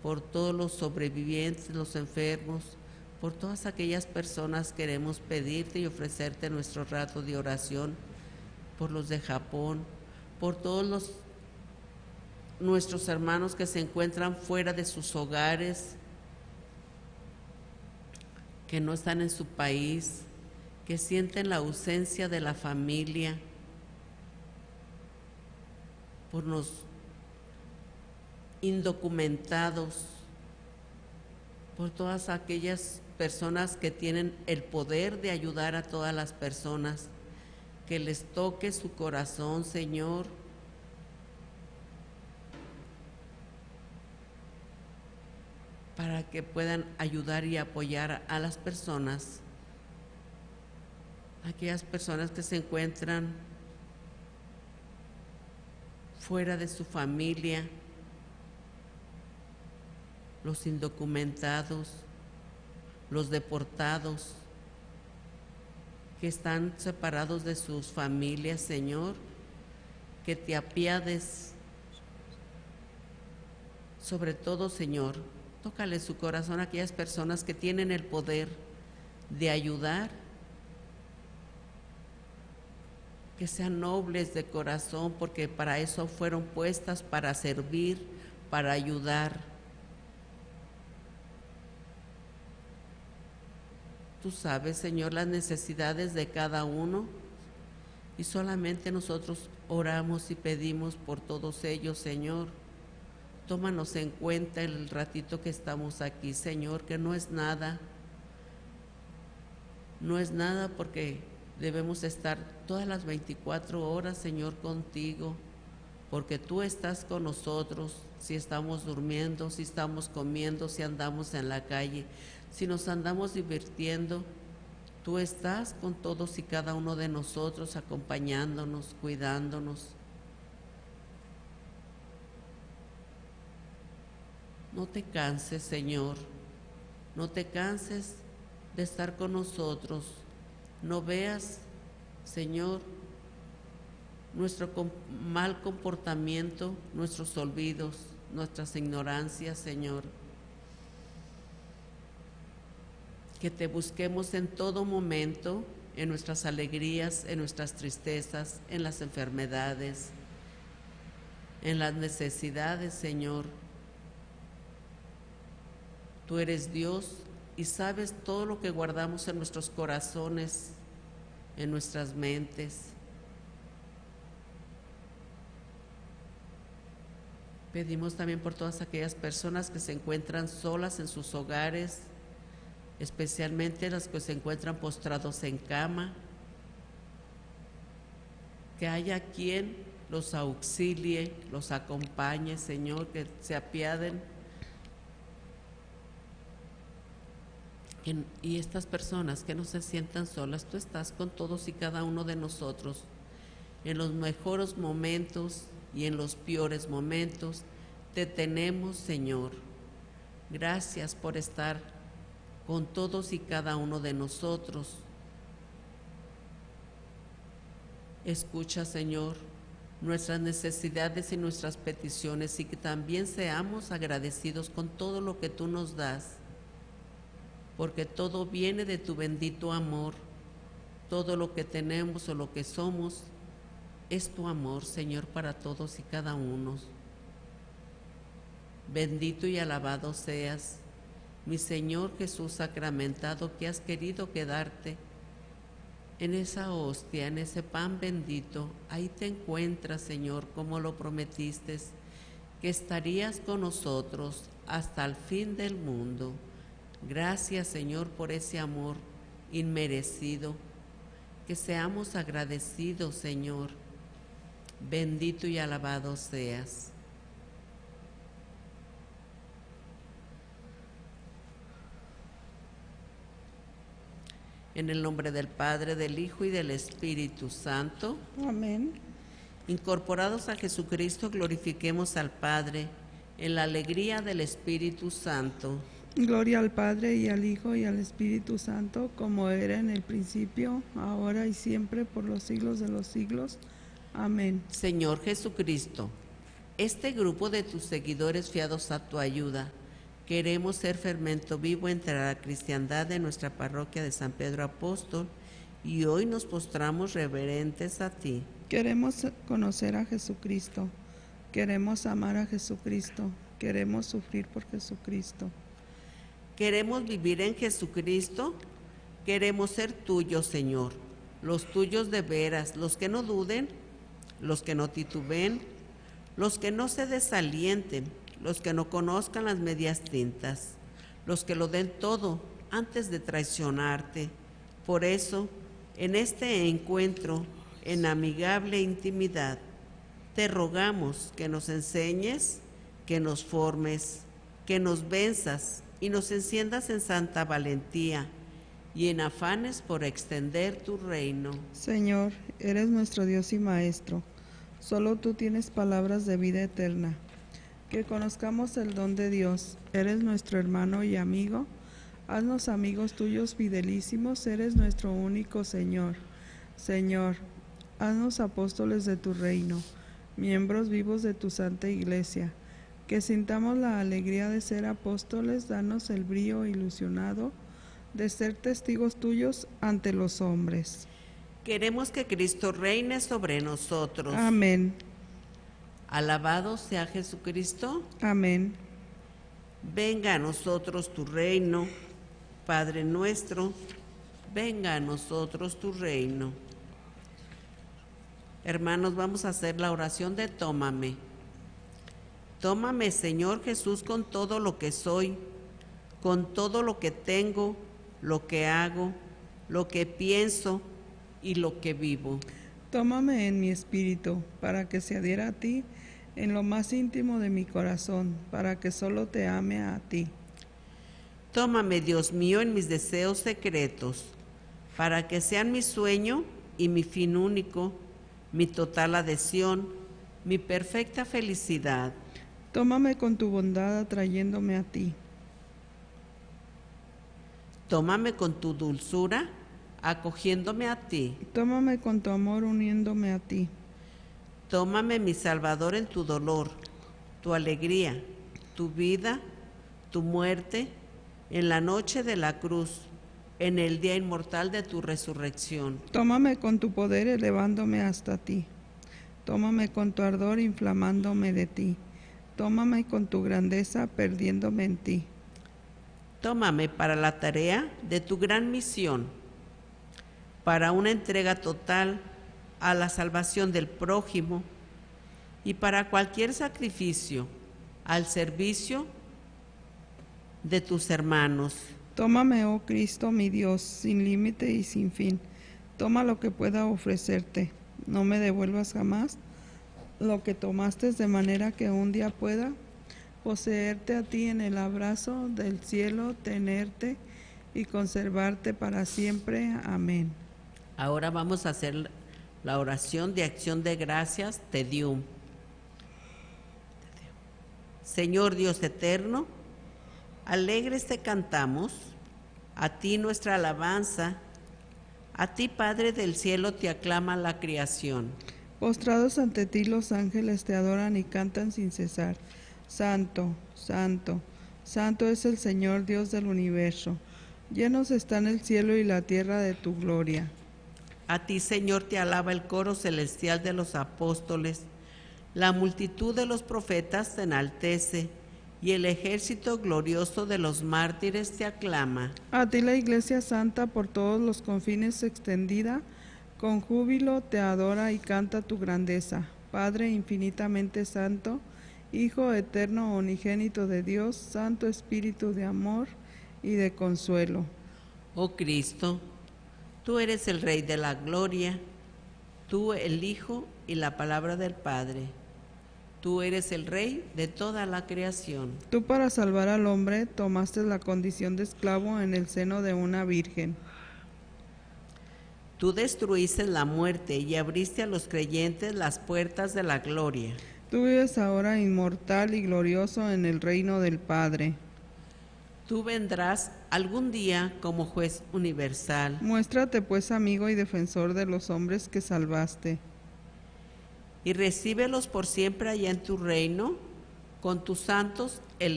por todos los sobrevivientes, los enfermos, por todas aquellas personas queremos pedirte y ofrecerte nuestro rato de oración, por los de Japón, por todos nuestros hermanos que se encuentran fuera de sus hogares, que no están en su país, que sienten la ausencia de la familia, por los indocumentados, por todas aquellas personas que tienen el poder de ayudar a todas las personas, que les toque su corazón, Señor, para que puedan ayudar y apoyar a las personas, aquellas personas que se encuentran fuera de su familia, los indocumentados, los deportados, que están separados de sus familias, Señor, que te apiades. Sobre todo, Señor, tócale su corazón a aquellas personas que tienen el poder de ayudar, que sean nobles de corazón, porque para eso fueron puestas, para servir, para ayudar. Tú sabes, Señor, las necesidades de cada uno y solamente nosotros oramos y pedimos por todos ellos, Señor. Tómanos en cuenta el ratito que estamos aquí, Señor, que no es nada. No es nada porque debemos estar todas las 24 horas, Señor, contigo, porque tú estás con nosotros, si estamos durmiendo, si estamos comiendo, si andamos en la calle, si nos andamos divirtiendo, tú estás con todos y cada uno de nosotros, acompañándonos, cuidándonos. No te canses, Señor, no te canses de estar con nosotros. No veas, Señor, nuestro mal comportamiento, nuestros olvidos, nuestras ignorancias, Señor. Que te busquemos en todo momento, en nuestras alegrías, en nuestras tristezas, en las enfermedades, en las necesidades, Señor. Tú eres Dios y sabes todo lo que guardamos en nuestros corazones, en nuestras mentes. Pedimos también por todas aquellas personas que se encuentran solas en sus hogares, especialmente las que se encuentran postrados en cama, que haya quien los auxilie, los acompañe, Señor, que se apiaden. Y estas personas que no se sientan solas, tú estás con todos y cada uno de nosotros, en los mejores momentos y en los peores momentos. Te tenemos, Señor. Gracias por estar con todos y cada uno de nosotros. Escucha, Señor, nuestras necesidades y nuestras peticiones, y que también seamos agradecidos con todo lo que tú nos das, porque todo viene de tu bendito amor. Todo lo que tenemos o lo que somos es tu amor, Señor, para todos y cada uno. Bendito y alabado seas, mi Señor Jesús sacramentado, que has querido quedarte en esa hostia, en ese pan bendito. Ahí te encuentras, Señor, como lo prometiste, que estarías con nosotros hasta el fin del mundo. Gracias, Señor, por ese amor inmerecido. Que seamos agradecidos, Señor. Bendito y alabado seas. En el nombre del Padre, del Hijo y del Espíritu Santo. Amén. Incorporados a Jesucristo, glorifiquemos al Padre en la alegría del Espíritu Santo. Gloria al Padre y al Hijo y al Espíritu Santo, como era en el principio, ahora y siempre, por los siglos de los siglos. Amén. Señor Jesucristo, este grupo de tus seguidores fiados a tu ayuda Queremos ser fermento vivo entre la cristiandad de nuestra parroquia de San Pedro Apóstol y hoy nos postramos reverentes a ti. Queremos conocer a Jesucristo, queremos amar a Jesucristo, queremos sufrir por Jesucristo. Queremos vivir en Jesucristo, queremos ser tuyos, Señor, los tuyos de veras, los que no duden, los que no tituben, los que no se desalienten, los que no conozcan las medias tintas, los que lo den todo antes de traicionarte. Por eso, en este encuentro, en amigable intimidad, te rogamos que nos enseñes, que nos formes, que nos venzas y nos enciendas en santa valentía y en afanes por extender tu reino. Señor, eres nuestro Dios y Maestro, solo tú tienes palabras de vida eterna. Que conozcamos el don de Dios, eres nuestro hermano y amigo, haznos amigos tuyos fidelísimos, eres nuestro único Señor. Señor, haznos apóstoles de tu reino, miembros vivos de tu santa iglesia. Que sintamos la alegría de ser apóstoles, danos el brío ilusionado de ser testigos tuyos ante los hombres. Queremos que Cristo reine sobre nosotros. Amén. Alabado sea Jesucristo. Amén. Venga a nosotros tu reino, Padre nuestro, venga a nosotros tu reino. Hermanos, vamos a hacer la oración de tómame. Tómame, Señor Jesús, con todo lo que soy, con todo lo que tengo, lo que hago, lo que pienso y lo que vivo. Tómame en mi espíritu, para que se adhiera a ti en lo más íntimo de mi corazón, para que solo te ame a ti. Tómame, Dios mío, en mis deseos secretos, para que sean mi sueño y mi fin único, mi total adhesión, mi perfecta felicidad. Tómame con tu bondad atrayéndome a ti. Tómame con tu dulzura, acogiéndome a ti. Tómame con tu amor uniéndome a ti. Tómame, mi Salvador, en tu dolor, tu alegría, tu vida, tu muerte, en la noche de la cruz, en el día inmortal de tu resurrección. Tómame con tu poder elevándome hasta ti. Tómame con tu ardor inflamándome de ti. Tómame con tu grandeza perdiéndome en ti. Tómame para la tarea de tu gran misión, para una entrega total a la salvación del prójimo y para cualquier sacrificio al servicio de tus hermanos. Tómame, oh Cristo, mi Dios, sin límite y sin fin. Toma lo que pueda ofrecerte. No me devuelvas jamás lo que tomaste, de manera que un día pueda poseerte a ti en el abrazo del cielo, tenerte y conservarte para siempre. Amén. Ahora vamos a hacer la oración de acción de gracias, Te Deum. Señor Dios eterno, alegres te cantamos, a ti nuestra alabanza, a ti Padre del cielo te aclama la creación. Postrados ante ti los ángeles te adoran y cantan sin cesar. Santo, santo, santo es el Señor Dios del universo. Llenos están el cielo y la tierra de tu gloria. A ti, Señor, te alaba el coro celestial de los apóstoles, la multitud de los profetas te enaltece, y el ejército glorioso de los mártires te aclama. A ti la Iglesia Santa por todos los confines extendida, con júbilo te adora y canta tu grandeza. Padre infinitamente santo, Hijo eterno unigénito de Dios, Santo Espíritu de amor y de consuelo. Oh Cristo, tú eres el Rey de la gloria, tú el Hijo y la palabra del Padre. Tú eres el Rey de toda la creación. Tú para salvar al hombre tomaste la condición de esclavo en el seno de una virgen. Tú destruiste la muerte y abriste a los creyentes las puertas de la gloria. Tú vives ahora inmortal y glorioso en el reino del Padre. Tú vendrás algún día como juez universal. Muéstrate pues amigo y defensor de los hombres que salvaste. Y recíbelos por siempre allá en tu reino, con tus santos elegidos.